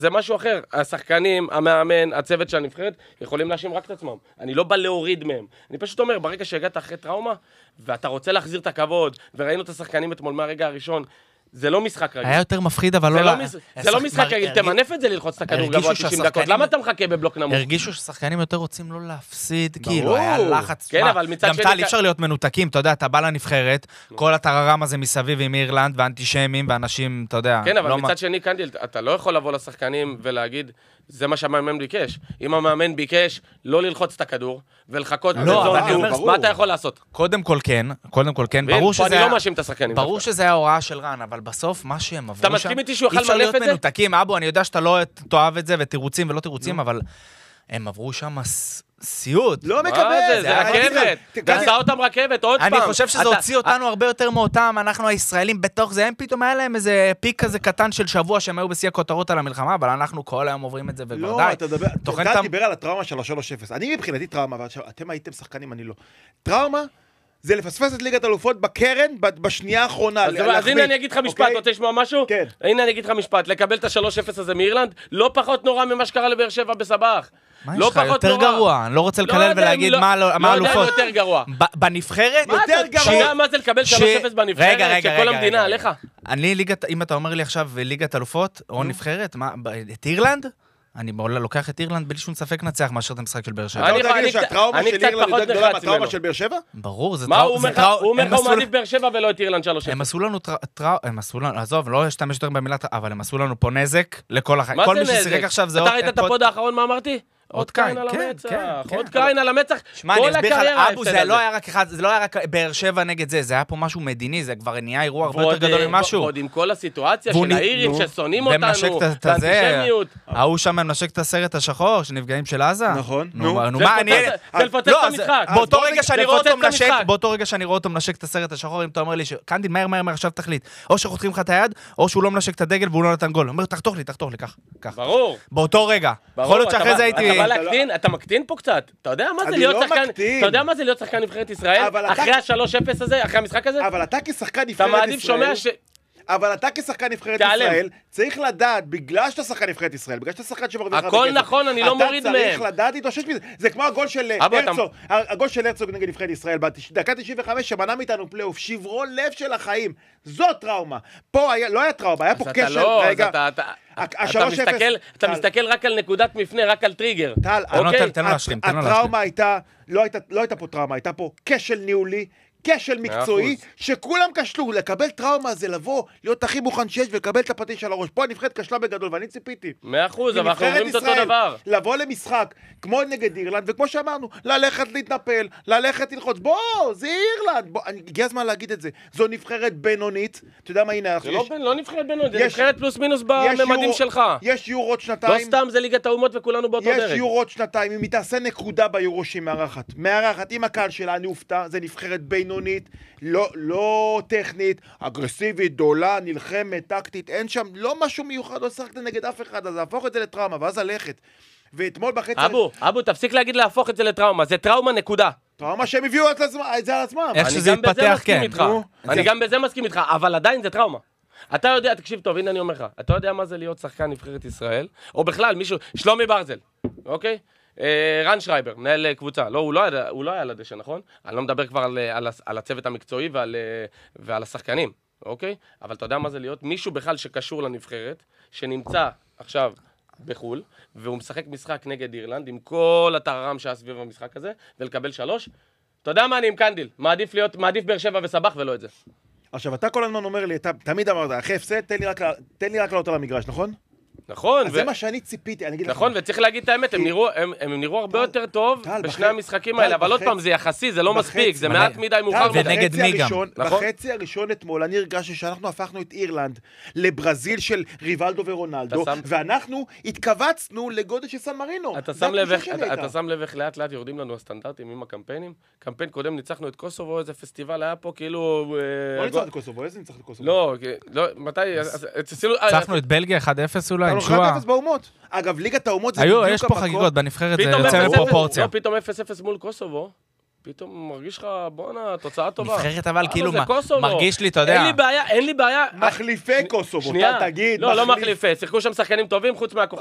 זה משהו אחר. השחקנים, המאמן, הצוות של הנבחרת, יכולים להאשים רק את עצמם. אני לא בא להוריד מהם. אני פשוט אומר, ברגע שהגעת אחרי טראומה, ואתה רוצה להחזיר את הכבוד, וראינו את השחקנים אתמול מהרגע הראשון, זה לא משחק רגיל. היה יותר מפחיד, אבל לא... זה לא משחק רגיל, תמנף את זה ללחוץ את הכדור גבוה 90 דקות. למה אתה מחכה בבלוק נמוך? הרגישו ששחקנים יותר רוצים לא להפסיד, כאילו, היה לחץ. כן, אבל מצד שני... גם טל, אי אפשר להיות מנותקים, אתה יודע, אתה בא לנבחרת, כל הטררם הזה מסביב עם אירלנד, ואנטישמים, ואנשים, אתה יודע... כן, אבל מצד שני, קנדיל, אתה לא יכול לבוא לשחקנים ולהגיד, זה מה שהמאמן ביקש. אם המאמן ביקש לא ללחוץ את הכדור, ולחכות מה אתה יכול לעשות? קודם כל כן, ברור שזה היה הוראה של רן, אבל בסוף מה שהם עברו שם... אתה מסכים איתי שהוא יכל מנף את זה? מנותקים, אבו, אני יודע שאתה לא תאהב את זה, ותירוצים ולא תירוצים, אבל הם עברו שם סיוט. לא מקבל. זה רכבת. גזע אותם רכבת, עוד פעם. אני חושב שזה הוציא אותנו הרבה יותר מאותם, אנחנו הישראלים בתוך זה, הם פתאום היה להם איזה פיק כזה קטן של שבוע, שהם היו בשיא הכותרות על המלחמה, אבל אנחנו כל היום עוברים את זה וכבר די. לא, אתה דיבר על הטראומה של 3-0. אני מבחינתי טראומה, אתם הייתם שחקנים, אני לא. טראומה זה לפספס את ליגת אלופות בקרן בשנייה האחרונה. אז הנה אני אגיד לך משפט, רוצה לשמוע משהו? כן. הנה אני אגיד לך משפט, לקבל את ה-3-0 הזה מאירלנד, לא פחות נורא ממה שקרה לבאר שבע בסבח. מה יש לך? יותר גרוע. אני לא רוצה לקלל ולהגיד מה אלופות. לא יודע יותר גרוע. בנבחרת? יותר גרוע. אתה יודע מה זה לקבל 3-0 בנבחרת? שכל המדינה עליך. אם אתה אומר לי עכשיו ליגת אלופות או נבחרת, את אירלנד? אני לוקח את אירלנד בלי שום ספק נצח מאשר את המשחק של באר שבע. אתה רוצה להגיד שהטראומה של אירלנד יותר גדולה מהטראומה של באר שבע? ברור, זה מה, הוא אומר לך הוא מעדיף באר שבע ולא את אירלנד 3-0. הם עשו לנו, עזוב, לא אשתמש יותר במילה, אבל הם עשו לנו פה נזק לכל החיים. מה זה נזק? אתה ראית את הפוד האחרון, מה אמרתי? עוד קין על המצח, עוד קין על המצח. שמע, אני אסביר לך, אבו, זה לא היה רק אחד, זה לא היה רק באר שבע נגד זה היה פה משהו מדיני, זה כבר נהיה אירוע הרבה יותר גדול ממשהו. ועוד עם כל הסיטואציה של האירים ששונאים אותנו, והאנטישמיות. ההוא שם מנשק את הסרט השחור, שנפגעים של עזה. נכון. זה לפוצץ את המשחק. באותו רגע שאני רואה אותו מנשק את הסרט השחור, אם אתה אומר לי, קנדיל, מהר, עכשיו תחליט. או שחותכים לך את היד, או שהוא לא מנשק את הדגל והוא לא נתן גול. אומר, תחתוך לי, כך. ברור. באותו רגע. יכול להיות שאחרי זה הייתי אתה מקטין פה קצת. אתה יודע מה זה להיות שחקן נבחרת ישראל? אחרי ה-3-0 הזה, אחרי המשחק הזה? אבל אתה כשחקן נבחרת ישראל... אבל אתה כשחקן נבחרת ישראל, צריך לדעת, בגלל שאתה שחקן נבחרת ישראל, בגלל שאתה שחקן שמרוויח הרבה כסף, הכל נכון, אני לא מוריד מהם. אתה צריך לדעת להתאושש מזה. זה כמו הגול של הרצוג, הגול של הרצוג נגד נבחרת ישראל, בדקה 95 שמנע מאיתנו פלייאוף, שברון לב של החיים. זו טראומה. פה לא היה טראומה, היה פה קשר. רגע, אתה מסתכל רק על נקודת מפנה, רק על טריגר. תן לו להשלים. הטראומה הייתה, לא הייתה פה טראומה, הייתה פה כשל ניהולי, כשל מקצועי, שכולם כשלו. לקבל טראומה זה לבוא, להיות הכי מוכן שיש ולקבל את הפטיש על הראש. פה הנבחרת כשלה בגדול, ואני ציפיתי. 100%, אבל אנחנו אומרים את אותו דבר. לבוא למשחק, כמו נגד אירלנד, וכמו שאמרנו, ללכת להתנפל, ללכת ללחוץ. בוא, זה אירלנד. הגיע הזמן להגיד את זה. זו נבחרת בינונית. אתה יודע מה, הנה, זה לא נבחרת בינונית, זה נבחרת פלוס מינוס בממדים שלך. יש יורות שנתיים. לא סתם זה ליגת האומות וכולנו באותו דרג. יש יורות שנתיים, אם היא תעשה נקודה ביורו שהיא מארחת, עם הקהל שלה, אני אופתע, זה נבחרת בינונית, לא טכנית, אגרסיבית, דולה, נלחמת, טקטית, אין שם, לא משהו מיוחד, לא שחקת נגד אף אחד, אז להפוך את זה לטראומה, ואז הלכת. ואתמול בחצי... אבו, תפסיק להגיד להפוך את זה לטראומה, זה טראומה נקודה. טראומה שהם הביאו את זה על עצמם. איך שזה יתפתח, כן. אני גם בזה מסכים איתך, אבל עדיין זה טראומה. אתה יודע, תקשיב טוב, הנה אני אומר לך, אתה יודע מה זה להיות שחקן נבחרת ישראל, או בכלל מישהו, שלומי ברזל, אוקיי? רן שרייבר, מנהל קבוצה, לא, הוא לא היה על הדשא, נכון? אני לא מדבר כבר על הצוות המקצועי ועל השחקנים, אוקיי? אבל אתה יודע מה זה להיות מישהו בכלל שקשור לנבחרת, שנמצא עכשיו בחול, והוא משחק משחק נגד אירלנד, עם כל הטררם שהיה סביב המשחק הזה, ולקבל 3. אתה יודע מה, אני עם קנדיל, מעדיף באר שבע וסבח ולא את זה. עכשיו, אתה כל הזמן אומר לי, אתה תמיד אמרת, אחרי הפסד, תן לי רק לעלות על המגרש, נכון? נכון. אז זה מה שאני ציפיתי, אני אגיד לך. נכון, וצריך להגיד את האמת, הם נראו הרבה יותר טוב בשני המשחקים האלה, אבל עוד פעם, זה יחסי, זה לא מספיק, זה מעט מדי מאוחר. ונגד מי גם. בחצי הראשון אתמול, אני הרגשתי שאנחנו הפכנו את אירלנד לברזיל של ריבלדו ורונלדו, ואנחנו התכווצנו לגודל של סן מרינו. אתה שם לב איך לאט לאט יורדים לנו הסטנדרטים עם הקמפיינים? קמפיין קודם ניצחנו את קוסובו, איזה פסטיבל היה פה, כאילו... לא ניצחנו את קוסובו, איזה ניצחנו את קוסובו? לא, מתי... ניצחנו את בלגיה 1-0 אולי. 1-0 באומות. אגב, ליגת האומות זה בדיוק המקום. יש פה חגיגות בנבחרת, זה יוצא מפרופורציה. פתאום 0-0 מול קוסובו. פתאום מרגיש לך, בואנה, תוצאה טובה. נבחרת אבל כאילו מרגיש לי, אתה יודע. אין לי בעיה. מחליפי קוסובו, תגיד. לא מחליפי, שיחקו שם שחקנים טובים חוץ מהכוכב.